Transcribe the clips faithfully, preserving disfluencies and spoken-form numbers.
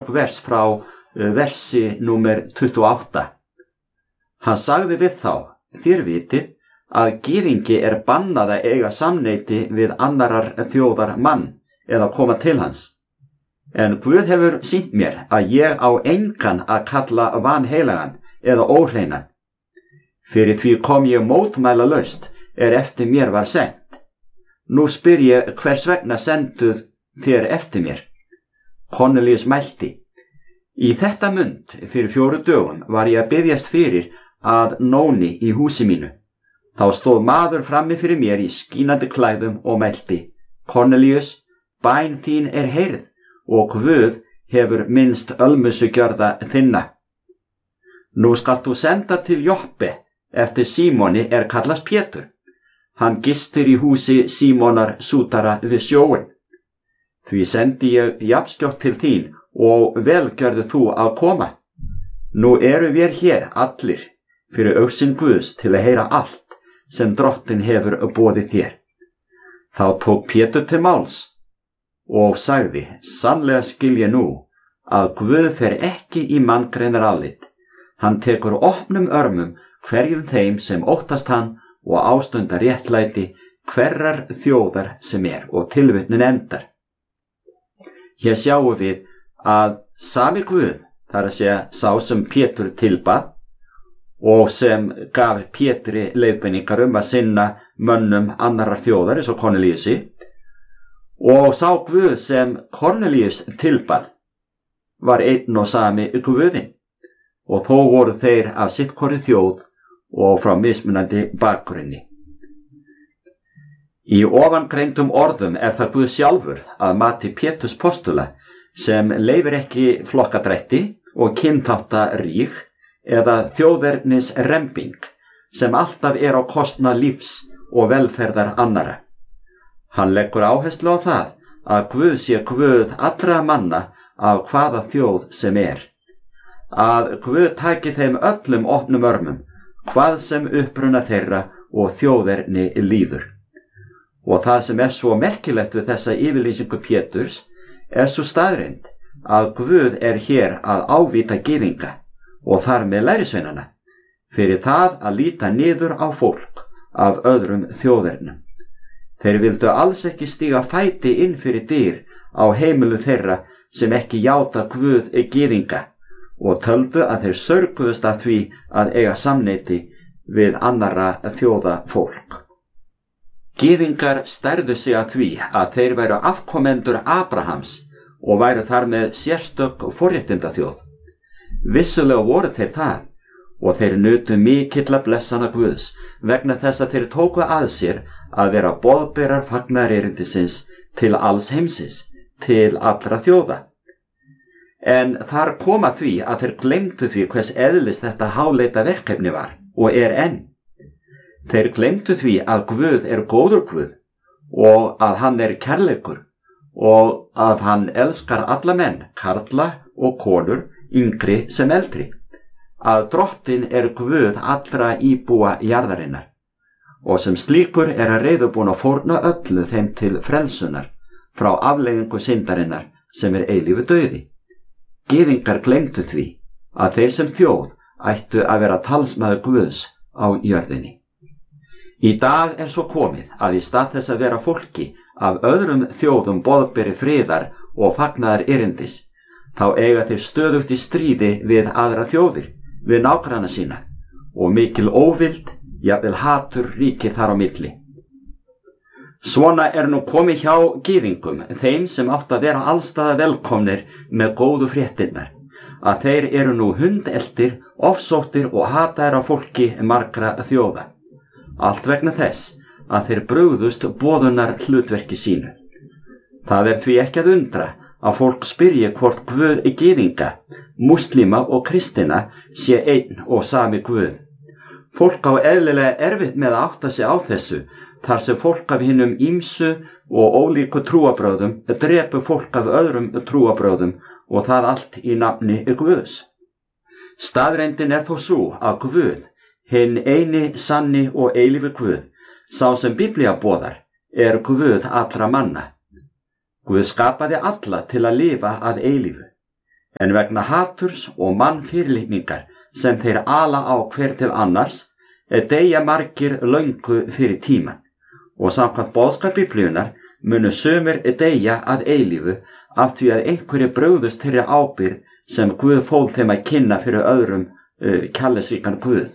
mörg vers frá versi númer tuttugu og átta. Hann sagði við þá: þér vitið að gyðingi er bannað að eiga samneyti við annarar þjóðar mann eða koma til hans. En Guð hefur sýnt mér að ég á engan að kalla vanheilagan eða óhreinan. Fyrir því kom ég mótmælalaust er eftir mér var sent. Nú spyr ég, hvers vegna senduð þér eftir mér? Kornelíus mælti: í þetta mund fyrir fjóru dögum var ég að biðjast fyrir að nóni í húsi mínu. Þá stóð maður frammi fyrir mér í skínandi klæðum og mælti: Kornelíus, bæn þín er heyrð og Guð hefur minnst ölmusugjörða þinna. Nú skalt þú senda til Joppe eftir Símoni er kallast Pétur. Hann gistir í húsi Símonar sútara við sjóin. Því sendi ég jafnskjótt til þín og vel gjörðu þú að koma. Nú eru við hér allir fyrir augsýn Guðs til að heyra allt sem Drottinn hefur boðið þér. Þá tók Pétur til máls og sagði: sannlega skil ég nú að Guð fer ekki í manngreinar álit. Hann tekur opnum örmum hverjum þeim sem óttast hann og ástundar réttlæti hverrar þjóðar sem er, og tilvitnunin endar. Hér sjáum við að sami Guð, þar að segja sá sem Pétur tilbað og sem gaf Pétri leiðbeiningar um að sinna mönnum annarrar þjóðar eins og Kornelíusi, og sá Guð sem Kornelíus tilbað var einn og sami Guðinn, og þó voru þeir af sitt hvorri þjóð og frá mismunandi bakgrunni. Í ofangreindum orðum er það Guð sjálfur að mati Péturs postula sem leifir ekki flokkadrætti og kynþáttaríg eða þjóðernis rembing sem alltaf er á kostnað lífs og velferðar annara. Hann leggur áherslu á það að Guð sé Guð allra manna af hvaða þjóð sem er. Að Guð taki þeim öllum opnum örmum, hvað sem uppruna þeirra og þjóðerni líður. Og það sem er svo merkilegt við þessa yfirlýsingu Péturs er svo staðreynd að Guð er hér að ávíta gyðinga og þar með lærisveinana fyrir það að líta niður á fólk af öðrum þjóðernum. Þeir vildu alls ekki stíga fæti inn fyrir dyr á heimilu þeirra sem ekki játa Guð gyðinga og töldu að þeir sörguðust að því að eiga samneyti við annarra þjóða fólk. Gyðingar stærðu sig að því að þeir væru afkomendur Abrahams og væru þar með sérstök forréttindaþjóð. Vissulega voru þeir það og þeir nutu mikilla blessana Guðs vegna þess að þeir tóku að sér að vera boðberar fagnaðarerindisins til alls heimsins, til allra þjóða. En þar kom að því að þeir gleymdu því hvers eðlis þetta háleita verkefni var og er enn. Þeir gleymdu því að Guð er góður Guð og að hann er kærleikur og að hann elskar alla menn, karla og konur, yngri sem eldri. Að Drottinn er Guð allra íbúa jarðarinnar og sem slíkur er hann reiðubúinn að fórna öllu þeim til frelsunar frá afleiðingu syndarinnar sem er eilífu dauði. Gyðingar gleymdu því að þeir sem þjóð ættu að vera talsmaður Guðs á jörðinni. Í dag er svo komið að í stað þess að vera fólki af öðrum þjóðum boðberi friðar og fagnaðar erindis, þá eiga þeir stöðugt í stríði við aðra þjóðir, við nágranna sína, og mikil óvild, jafnvel hatur ríkir þar á milli. Svona er nú komið hjá gyðingum, þeim sem átt að vera allstaða velkomnir með góðu fréttinnar, að þeir eru nú hundeltir, ofsóttir og hataðir af fólki margra þjóða. Allt vegna þess að þeir brugðust boðunar hlutverki sínu. Það er því ekki að undra að fólk spyrji hvort Guð gyðinga, múslíma og kristina sé einn og sami Guð. Fólk á eðlilega erfitt með að átta sig á þessu, þar sem fólk af hinum ýmsu og ólíku trúabröðum drepu fólk af öðrum trúabröðum og það allt í nafni Guðs. Staðreyndin er þó sú að Guð, hinn eini sanni og eilífi Guð, sá sem Biblía boðar, er Guð allra manna. Guð skapaði alla til að lifa að eilífu. En vegna haturs og mannfyrirlitningar sem þeir ala á hver til annars, deyja margir löngu fyrir tíman, og samkvæmt boðskap Biblíunnar munu sumir deyja að eilífu af því að einhverju brugðust þeirri ábyrgð sem Guð fól þeim að kynna fyrir öðrum uh, kærleiksríkan Guð.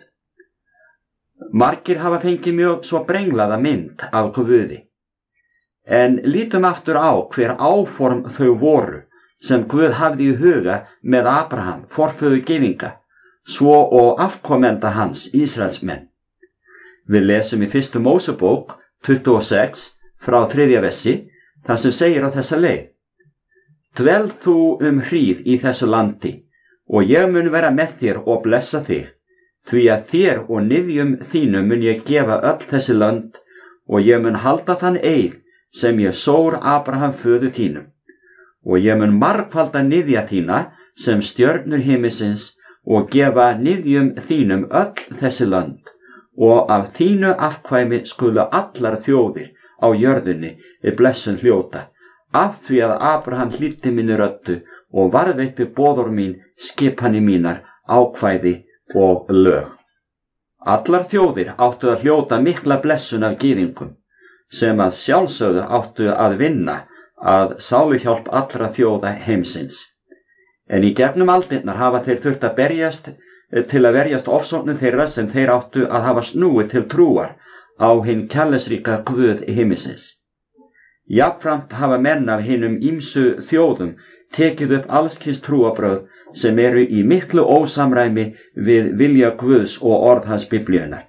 Margir hafa fengið mjög svo brenglaða mynd af Guði. En lítum aftur á hver áform þau voru sem Guð hafði í huga með Abraham, forföður gyðinga, svo og afkomenda hans, Ísraelsmenn. Við lesum í fyrstu Mósebók tuttugu og sex frá þriðja versi, þar sem segir á þessa leið: Dvel þú um hríð í þessu landi, og ég mun vera með þér og blessa þig, því að þér og niðjum þínum mun ég gefa öll þessi lönd, og ég mun halda þann eið sem ég sór Abraham föður þínum, og ég mun margfalda niðja þína sem stjörnur himinsins, og gefa niðjum þínum öll þessi lönd, og af þínu afkvæmi skulu allar þjóðir á jörðinni í blessun hljóta, af því að Abraham hlýddi minni röddu og varðveitti boðor mín, skipanir mínar, ákvæði og lög. Allar þjóðir áttu að hljóta mikla blessun af gyðingum, sem að sjálfsögðu áttu að vinna að sáluhjálp allra þjóða heimsins. En í gegnum aldirnar hafa þeir þurft að berjast til að verjast ofsóknum þeirra sem þeir áttu að hafa snúið til trúar á hinn kærleiksríka Guð heimsins. Jafnframt hafa menn af hinum ýmsu þjóðum tekið upp allskyns trúarbrögð sem eru í miklu ósamræmi við vilja Guðs og orð hans Biblíunnar.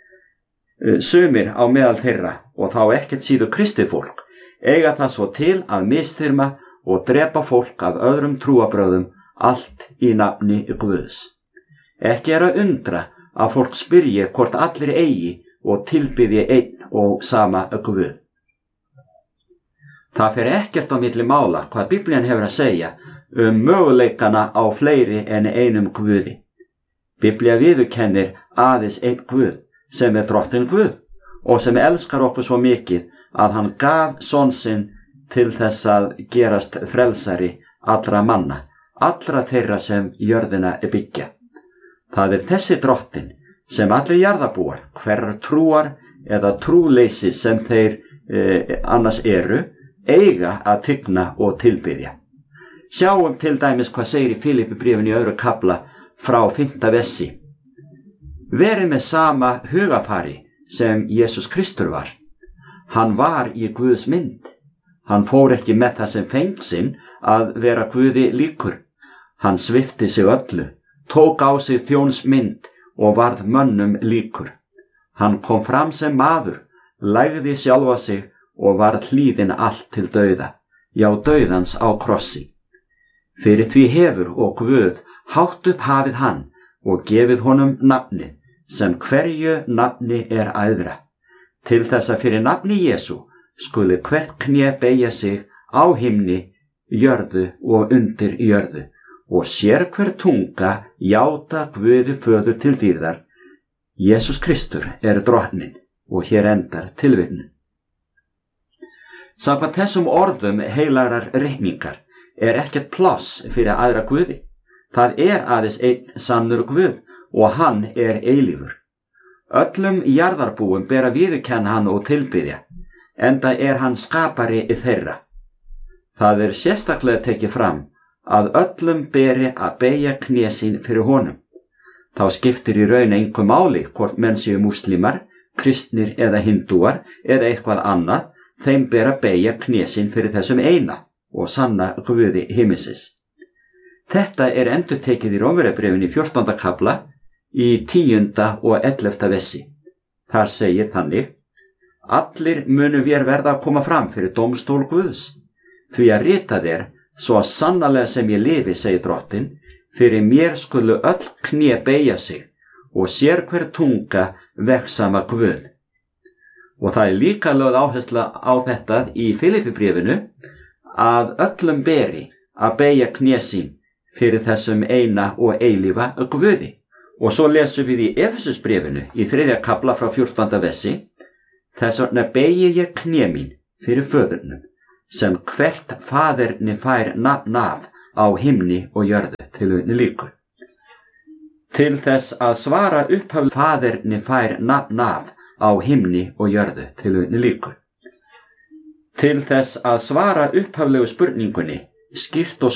Sumir á meðal þeirra, og þá ekkert síður kristið fólk, eiga það svo til að misþyrma og drepa fólk af öðrum trúarbrögðum, allt í nafni Guðs. Ekki er að undra að fólk spyrji hvort allir eigi og tilbiðji einn og sama Guð. Það fer ekkert á milli mála hvað Biblían hefur að segja um möguleikana á fleiri en einum Guði. Biblía viðurkennir aðeins einn Guð sem er drottinn Guð og sem elskar okkur svo mikið að hann gaf son sinn til þess að gerast frelsari allra manna, allra þeirra sem jörðina byggja. Það er þessi drottinn sem allir jarðarbúar, hverrar trúar eða trúleysi sem þeir eh, annars eru, eiga að tigna og tilbiðja. Sjáum til dæmis hvað segir í Filippibréfinu í öðru kafla frá fimmta versi. Verið með sama hugafari sem Jesús Kristur var. Hann var í Guðs mynd. Hann fór ekki með það sem feng sinn að vera Guði líkur. Hann svipti sig öllu, tók á sig þjóns mynd og varð mönnum líkur. Hann kom fram sem maður, lægði sjálfa sig og varð hlýðin allt til dauða, já dauðans á krossi. Fyrir því hefur og Guð hátt upp hafið hann og gefið honum nafnið, sem hverju nafni er æðra, til þess að fyrir nafni Jesú skuli hvert kné beygja sig á himni, jörðu og undir jörðu, og sér hver tunga játa Guði föður til dýrðar. Jesús Kristur er drottinn, og hér endar tilvitnunin. Samkvæmt þessum orðum heilagrar ritningar er ekkert pláss fyrir aðra Guði. Það er aðeins einn sannur Guð og hann er eilífur. Öllum jarðarbúum ber að viðurkenna hann og tilbiðja, enda er hann skapari þeirra. Það er sérstaklega tekið fram að öllum beri að beygja kné sín fyrir honum. Þá skiptir í raun engu máli hvort menn séu múslimar, kristnir eða hindúar eða eitthvað annað, þeim ber að beygja kné sín fyrir þessum eina og sanna Guði himinsins. Þetta er endurtekið í Rómverjabréfinu í fjórtánda kafla í tíunda og ellefta versi. Þar segir þannig: Allir munu vér verða að koma fram fyrir dómstól Guðs, því að ritað er, svo sannarlega sem ég lifi, segir drottinn, fyrir mér skulu öll kné beygja sig og sér hver tunga vegsama Guð. Og það er líka lögð áhersla á þetta í Filippibréfinu að öllum beri að beygja kné sín fyrir þessum eina og eilífa Guði. Og svo lesum við í Efesusbréfinu í þriðja kafla frá fjórtánda versi: Þess vegna beygi ég kné mín fyrir föðurnum, sem hvert faðerni fær nafn af á himni og jörðu, tilvitnun lýkur. Til þess að svara upphaflegu faðirni fær nafn af á himni og jörðu, tilvitnun lýkur. Til þess að svara upphaflegu spurningunni skýrt og